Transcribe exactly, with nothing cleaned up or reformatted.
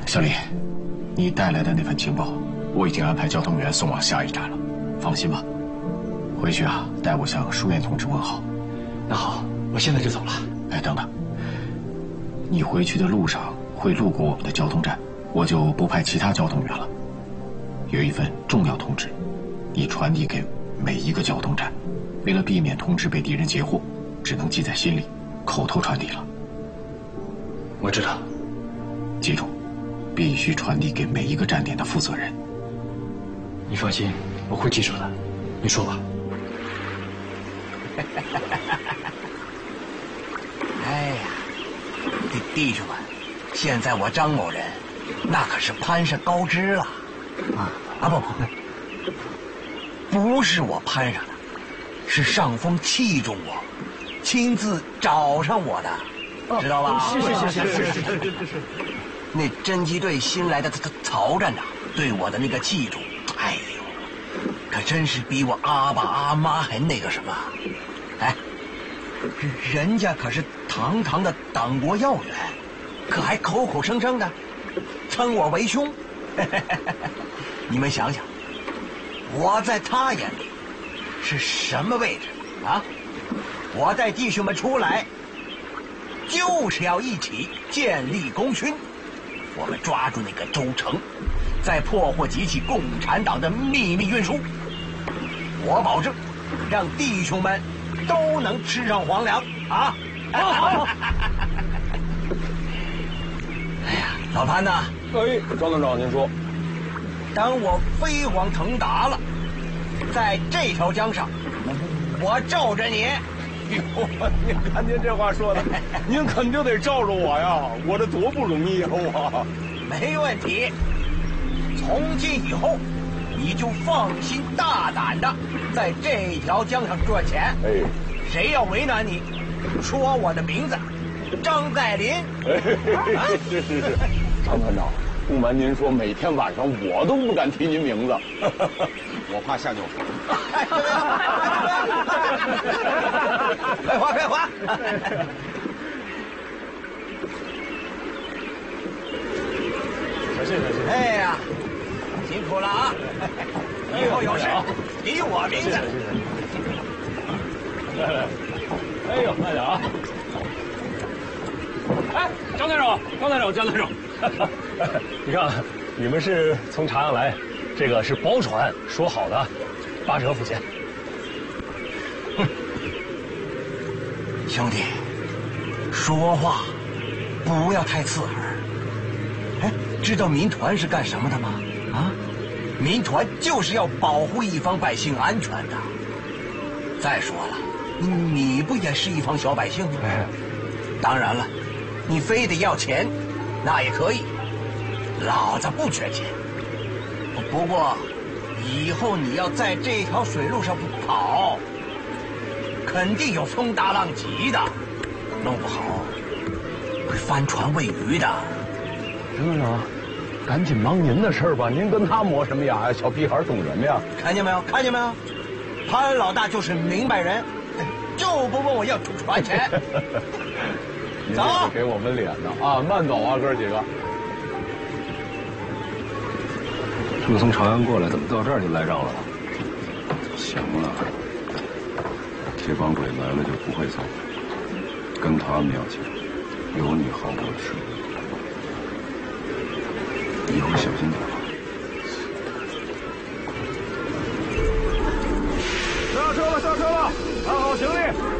小李，你带来的那份情报，我已经安排交通员送往下一站了。放心吧，回去啊，代我向书院同志问好。 那好，我现在就走了。 哎，等等，你回去的路上会路过我们的交通站，我就不派其他交通员了。有一份重要通知，你传递给每一个交通站。为了避免通知被敌人截获，只能记在心里，口头传递了。 我知道。 记住，必须传递给每一个站点的负责人。 你放心，我会记住的。你说吧。 哎呀，弟弟兄们，现在我张某人，那可是攀上高枝了。啊啊不不不，不是我攀上的，是上峰器重我，亲自找上我的，哦、知道吧？ 是是是是是是是是。 那侦缉队新来的曹曹站长对我的那个器重，哎呦，可真是比我阿爸阿妈还那个什么。哎，人家可是堂堂的党国要员，可还口口声声的称我为兄。你们想想，我在他眼里是什么位置啊？我带弟兄们出来，就是要一起建立功勋。我们抓住那个周成，再破获几起共产党的秘密运输。我保证，让弟兄们都能吃上皇粮啊！好好好。哎呀，老潘呐！ 哎，张团长，您说。 当我飞黄腾达了，在这条江上，我罩着你。 哟，您看您这话说的，您肯定得罩着我呀！我这多不容易呀！我。 没问题。从今以后，你就放心大胆的在这条江上赚钱。 哎， 谁要为难你，说我的名字，张在林。 哎，是是是，张团长。不瞒您说，每天晚上我都不敢提您名字，我怕吓尿床。 快滑快滑！ 小谢小谢。 哎呀，辛苦了啊！以后有事提我名字。 来来，哎呦，慢点啊！哎，张队长，张队长，张队长。你看，你们是从长阳来，这个是包船，说好的，八折付钱。 哼，兄弟，说话不要太刺耳。哎，知道民团是干什么的吗？啊，民团就是要保护一方百姓安全的。再说了，你不也是一方小百姓吗？哎，当然了，你非得要钱。那也可以，老子不缺钱。不过，以后你要在这条水路上跑，肯定有风大浪急的，弄不好会翻船喂鱼的。 张队长，赶紧忙您的事儿吧，您跟他磨什么牙呀？小屁孩懂什么呀？ 看见没有？看见没有？潘老大就是明白人，就不问我要船钱。 走，给我们脸呢啊！慢走啊，哥几个。 这么从长安过来，怎么到这儿就赖账了？ 行了，这帮鬼来了就不会走，跟他们要钱，有你好过的事，以后小心点吧。 下车了，下车了，看好行李。